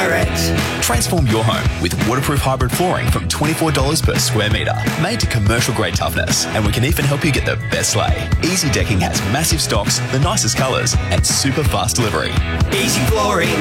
Direct. Transform your home with waterproof hybrid flooring from $24 per square metre, made to commercial grade toughness, and we can even help you get the best lay. Easy Decking has massive stocks, the nicest colours, and super fast delivery. Easy flooring,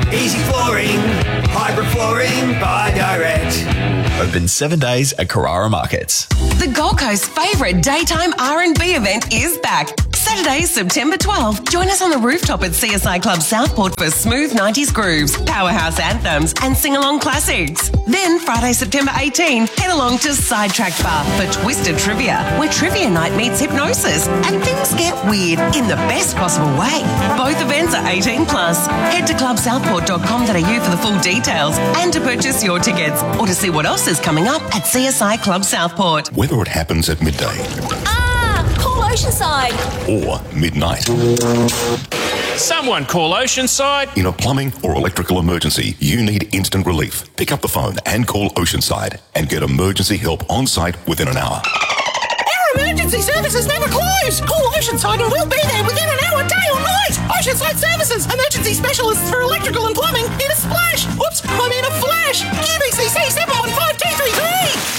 hybrid flooring by Direct. Open 7 days at Carrara Markets. The Gold Coast's favourite daytime R&B event is back. Saturday, September 12. Join us on the rooftop at CSI Club Southport for smooth 90s grooves, powerhouse anthems and sing-along classics. Then Friday, September 18, head along to Sidetracked Bar for Twisted Trivia, where trivia night meets hypnosis and things get weird in the best possible way. Both events are 18 plus. Head to clubsouthport.com.au for the full details and to purchase your tickets or to see what else is coming up at CSI Club Southport. Whether it happens at midday Call Oceanside. or midnight, Someone call Oceanside. in a plumbing or electrical emergency, you need instant relief. Pick up the phone and call Oceanside and get emergency help on site within an hour. Our emergency services never close. Call Oceanside and we'll be there within an hour, day or night. Oceanside Services, emergency specialists for electrical and plumbing in a splash. Oops, I mean a flash. QBCC 715233.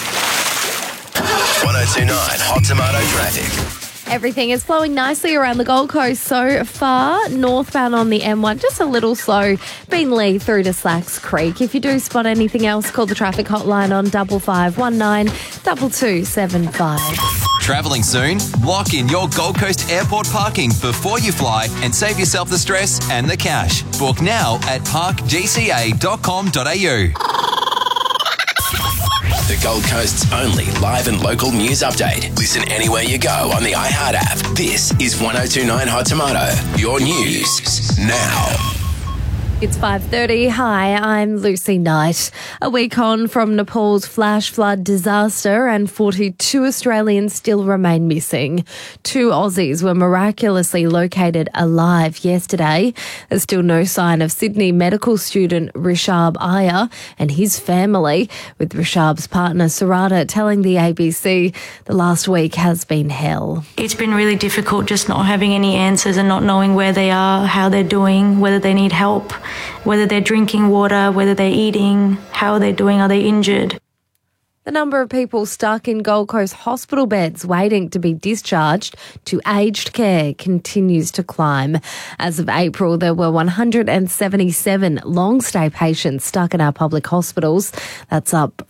1029 Hot Tomato Traffic. Everything is flowing nicely around the Gold Coast so far. Northbound on the M1, just a little slow. Beenleigh through to Slacks Creek. If you do spot anything else, call the traffic hotline on 5519 2275. Travelling soon? Lock in your Gold Coast airport parking before you fly and save yourself the stress and the cash. Book now at parkgca.com.au. The Gold Coast's only live and local news update. Listen anywhere you go on the iHeart app. This is 1029 Hot Tomato. Your news now. It's 5:30. Hi, I'm Lucy Knight. A week on from Nepal's flash flood disaster and 42 Australians still remain missing. 2 Aussies were miraculously located alive yesterday. There's still no sign of Sydney medical student Rishab Iyer and his family, with Rishab's partner Sarada telling the ABC the last week has been hell. It's been really difficult just not having any answers and not knowing where they are, how they're doing, whether they need help, whether they're drinking water, whether they're eating, how they're doing, are they injured. The number of people stuck in Gold Coast hospital beds waiting to be discharged to aged care continues to climb. As of April, there were 177 long-stay patients stuck in our public hospitals. That's up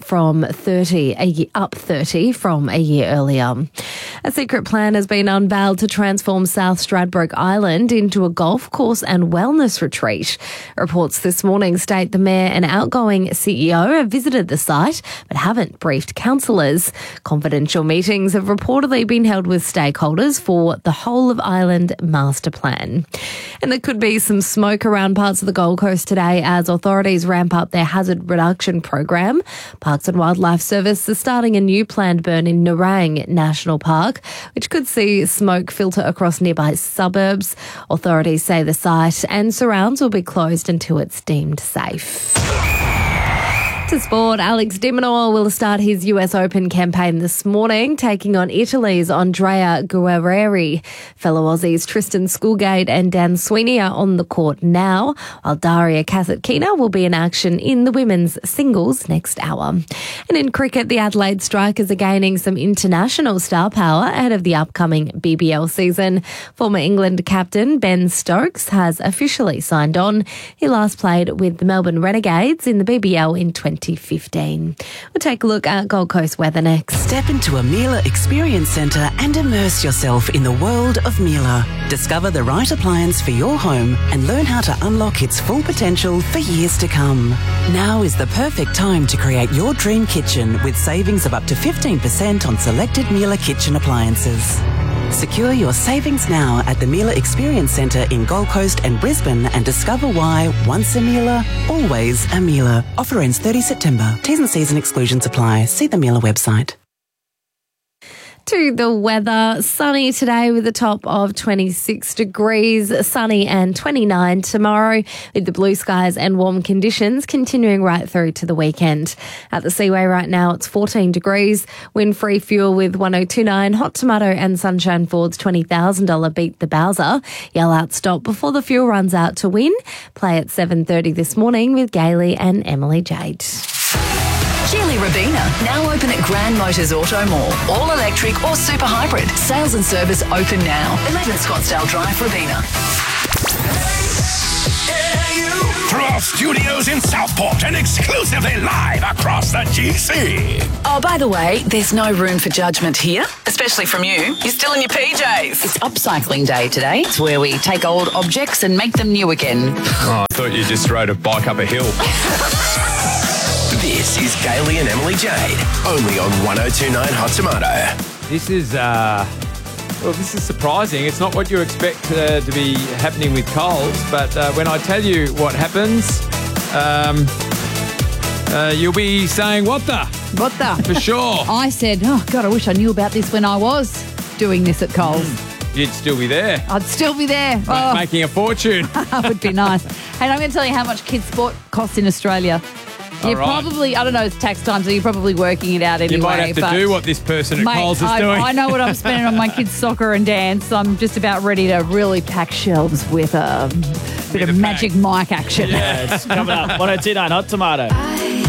30 from a year earlier. A secret plan has been unveiled to transform South Stradbroke Island into a golf course and wellness retreat. Reports this morning state the mayor and outgoing CEO have visited the site but haven't briefed councillors. Confidential meetings have reportedly been held with stakeholders for the whole of island master plan. And there could be some smoke around parts of the Gold Coast today as authorities ramp up their hazard reduction program. Parks and Wildlife Service is starting a new planned burn in Nerang National Park, which could see smoke filter across nearby suburbs. Authorities say the site and surrounds will be closed until it's deemed safe. To sport, Alex de Minaur will start his US Open campaign this morning, taking on Italy's Andrea Guerrieri. Fellow Aussies Tristan Schoolgate and Dan Sweeney are on the court now, while Daria Kasatkina will be in action in the women's singles next hour. And in cricket, the Adelaide Strikers are gaining some international star power ahead of the upcoming BBL season. Former England captain Ben Stokes has officially signed on. He last played with the Melbourne Renegades in the BBL in 2015. We'll take a look at Gold Coast weather next. Step into a Miele Experience Centre and immerse yourself in the world of Miele. Discover the right appliance for your home and learn how to unlock its full potential for years to come. Now is the perfect time to create your dream kitchen with savings of up to 15% on selected Miele kitchen appliances. Secure your savings now at the Miele Experience Centre in Gold Coast and Brisbane and discover why once a Miele, always a Miele. Offer ends 30 September. T's and C's and exclusions apply. See the Miele website. To the weather, sunny today with a top of 26 degrees, sunny and 29 tomorrow with the blue skies and warm conditions continuing right through to the weekend. At the Seaway right now, it's 14 degrees, wind-free fuel with 1029, Hot Tomato and Sunshine Ford's $20,000 beat the Bowser. Yell out stop before the fuel runs out to win. Play at 7:30 this morning with Gailey and Emily Jade. Geely Rabina, now open at Grand Motors Auto Mall. All electric or super hybrid. Sales and service open now. 11 Scottsdale Drive, Rabina. From our studios in Southport and exclusively live across the GC. Oh, by the way, there's no room for judgment here, especially from you. You're still in your PJs. It's upcycling day today. It's where we take old objects and make them new again. Oh, I thought you just rode a bike up a hill. This is Gailey and Emily Jade, only on 1029 Hot Tomato. This is surprising. It's not what you expect to be happening with Coles, but when I tell you what happens, you'll be saying, what the? What the? For sure. I said, oh, God, I wish I knew about this when I was doing this at Coles. You'd still be there. I'd still be there. Making a fortune. That would be nice. Hey, I'm going to tell you how much kids' sport costs in Australia. You're probably, I don't know, it's tax time, so you're probably working it out anyway. You might have to do what this person at Coles is doing. I know what I'm spending on my kids' soccer and dance. I'm just about ready to really pack shelves with a bit of Magic Mike action. Yeah, it's coming up. 1029 Hot Tomato.